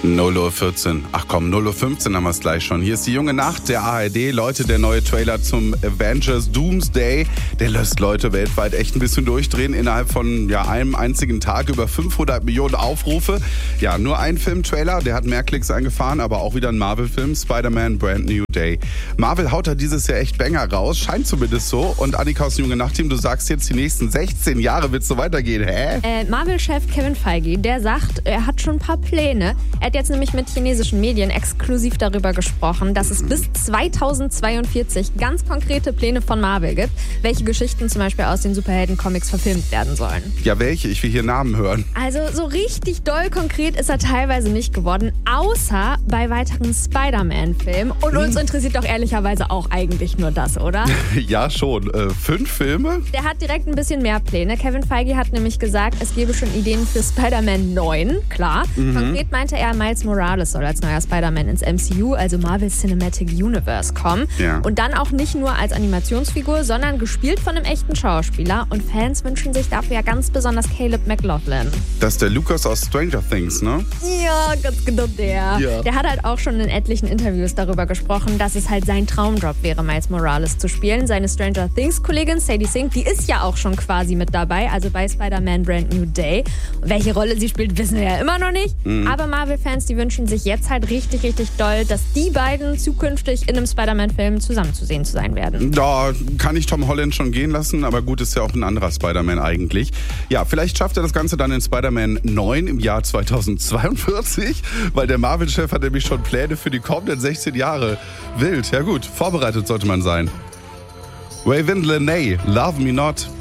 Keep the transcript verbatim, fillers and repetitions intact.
null Uhr vierzehn. Ach komm, null Uhr fünfzehn haben wir es gleich schon. Hier ist die junge Nacht der A R D. Leute, der neue Trailer zum Avengers Doomsday, der lässt Leute weltweit echt ein bisschen durchdrehen. Innerhalb von ja, einem einzigen Tag über fünfhundert Millionen Aufrufe. Ja, nur ein Filmtrailer, der hat mehr Klicks eingefahren, aber auch wieder ein Marvel-Film, Spider-Man Brand New Day. Marvel haut da dieses Jahr echt Banger raus, scheint zumindest so. Und Annika aus dem junge Nacht-Team, du sagst jetzt, die nächsten sechzehn Jahre wird es so weitergehen, hä? Äh, Marvel-Chef Kevin Feige, der sagt, er hat schon ein paar Pläne. Er hat jetzt nämlich mit chinesischen Medien exklusiv darüber gesprochen, dass es bis zweitausendzweiundvierzig ganz konkrete Pläne von Marvel gibt, welche Geschichten zum Beispiel aus den Superhelden-Comics verfilmt werden sollen. Ja, welche? Ich will hier Namen hören. Also so richtig doll konkret ist er teilweise nicht geworden, außer bei weiteren Spider-Man-Filmen. Und uns interessiert doch ehrlicherweise auch eigentlich nur das, oder? Ja, schon. Äh, fünf Filme? Der hat direkt ein bisschen mehr Pläne. Kevin Feige hat nämlich gesagt, es gebe schon Ideen für Spider-Man neun, klar. Mhm. Konkret meinte er, Miles Morales soll als neuer Spider-Man ins M C U, also Marvel Cinematic Universe, kommen. Ja. Und dann auch nicht nur als Animationsfigur, sondern gespielt von einem echten Schauspieler. Und Fans wünschen sich dafür ja ganz besonders Caleb McLaughlin. Das ist der Lucas aus Stranger Things, ne? Ja, ganz genau der. Ja. Der hat halt auch schon in etlichen Interviews darüber gesprochen, dass es halt sein Traumjob wäre, Miles Morales zu spielen. Seine Stranger Things-Kollegin Sadie Sink, die ist ja auch schon quasi mit dabei, also bei Spider-Man Brand New Day. Und welche Rolle sie spielt, wissen wir ja immer noch nicht. Mhm. Aber Marvel-Fans, die wünschen sich jetzt halt richtig, richtig doll, dass die beiden zukünftig in einem Spider-Man-Film zusammenzusehen zu sein werden. Da kann ich Tom Holland schon gehen lassen, aber gut, ist ja auch ein anderer Spider-Man eigentlich. Ja, vielleicht schafft er das Ganze dann in Spider-Man neun im Jahr zweitausendzweiundvierzig, weil der Marvel-Chef hat nämlich schon Pläne für die kommenden sechzehn Jahre. Wild, ja gut, vorbereitet sollte man sein. Raven Lenae, Love Me Not.